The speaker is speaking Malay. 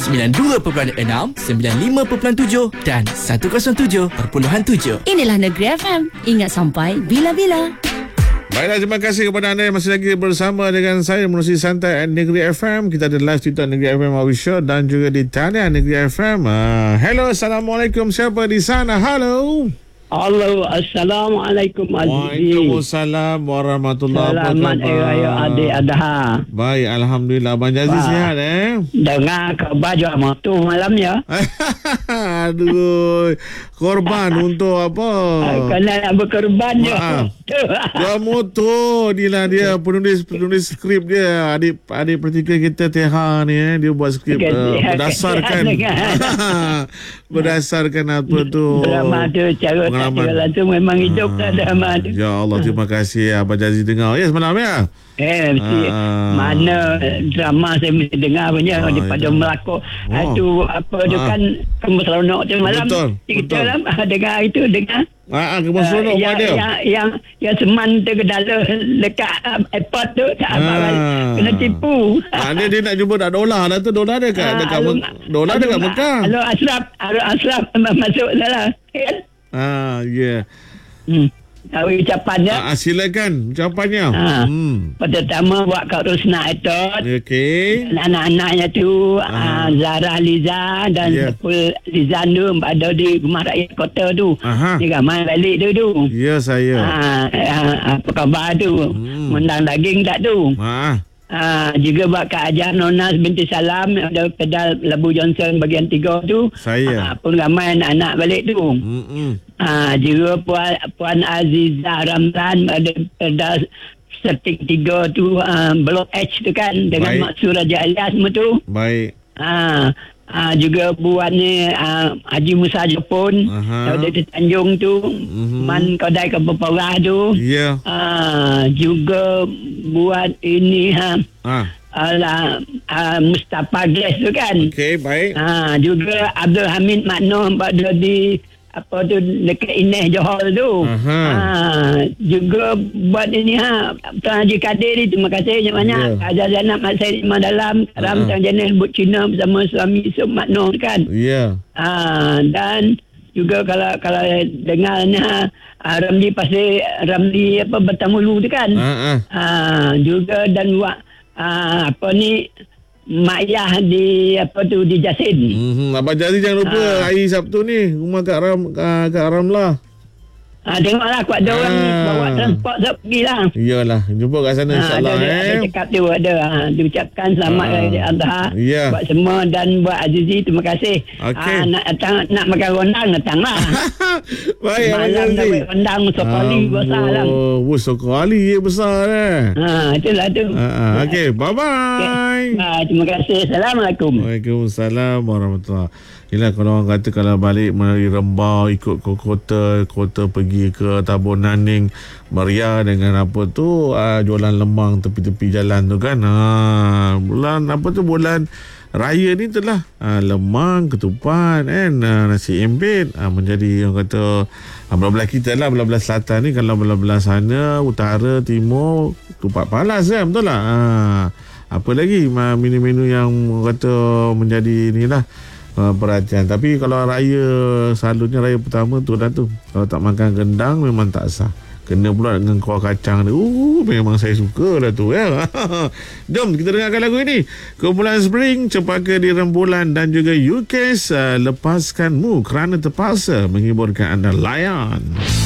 92.6, 95.7 dan 107.7. Inilah Negeri FM. Ingat sampai bila-bila. Baiklah, terima kasih kepada anda yang masih lagi bersama dengan saya menerusi Santai at Negeri FM. Kita ada live Twitter Negeri FM Official dan juga di Talian Negeri FM. Hello, Assalamualaikum. Siapa di sana? Halo. Halo, Assalamualaikum Azizi. Waalaikumsalam warahmatullahi wabarakatuh. Selamat Hari Raya Adik Adha. Baik, Alhamdulillah. Abang Jazzy sihat Dengar khabar jual motor malam ya. Aduh, korban untuk apa? Kena nak berkorban je. Jual motor ni lah dia penulis skrip dia. Adik pertiga kita Teha ni dia buat skrip berdasarkan apa tu. Drama tu cara pengalaman tu memang hidup drama tu. Ya Allah, terima kasih Abang Jazzy dengar. Ya, semalam ya. Mesti mana drama saya mesti dengar punya daripada melakuk. Itu apa tu kan Kembang Seronok tu malam. Kita lah dengar itu dengar. Kembang Seronok ada. Yang seman tu ke dalam dekat airport tu tak apa kena tipu. Dia nak jumpa dak dolar dah tu. Dolar dekat dolar dekat Mekah. Kalau Ashraf masuk dalam. Ya. Tahu ucapannya. Silakan ucapannya. Pertama buat Kak Rosna Etot. Okey. Anak-anaknya tu Zara Liza dan Sepul Lizan tu ada di rumah rakyat kota tu. Dia ramai balik tu. Ya, saya. Apa khabar tu? Mendang daging tak tu? Juga buat Kak Ajar Nonas binti Salam ada pedal Labu Johnson bagian 3 tu. Saya. Pun ramai anak-anak balik tu. Juga Puan Azizah Ramlan ada pedal seting 3 tu, Blok H tu kan dengan Maksud Raja Alias semua tu. Baik. Juga buat ni Haji Musa Jepun ada di Tanjung tu. Man Kodai Kebeparah tu. Ya. Juga buat ini Mustafa Gas tu kan. Okey, baik. Juga Abdul Hamid Makno pada di apa tu dekat Ineh Johor tu. Juga buat ini Tuan Haji Kadir ni, terima kasih banyak. Haji Zainab Mat Said Imam Dalam Karam Tuan Jenis Buk Cina bersama suami Yusuf Makno kan. Ya. Dan juga kalau dengar ni Ramli apa Bertamulu tu kan. Juga dan buat apa ni Mak Yah di apa tu di Jasin. Abang Jazzy jangan lupa hari Sabtu ni rumah Kak Ramlah. Tengoklah kuat ada orang bawa transport saya pergilah. Iyalah, jumpa kat sana insya-Allah. Ada cakap tu ada. Diucapkan selamat Hari Adha buat semua dan buat Azizi, terima kasih. Nak makan rondang datanglah. Baik, malam nak makan rondang sokoli besar lah. Sokoli besar itulah tu. Okey, bye-bye. Terima kasih. Assalamualaikum. Waalaikumsalam warahmatullahi. Yelah, kalau orang kata kalau balik melalui Rembau ikut ke kota pergi ke Tabur Naning meriah dengan apa tu jualan lemang tepi-tepi jalan tu kan. Bulan raya ni telah lemang, ketupat kan, nasi embit menjadi orang kata belah-belah kita lah, belah-belah selatan ni. Kalau belah-belah sana utara timur tupat palas kan, betul lah. Apa lagi menu-menu yang orang kata menjadi ni lah perhatian. Tapi kalau raya selalunya raya pertama tu dah tu, kalau tak makan rendang memang tak sah. Kena pula dengan kuah kacang ni. Memang saya suka lah tu ya. Jom kita dengarkan lagu ini. Kumpulan Spring, Cempaka di Rembulan dan juga UKS Lepaskanmu kerana terpaksa menghibur anda. Layan.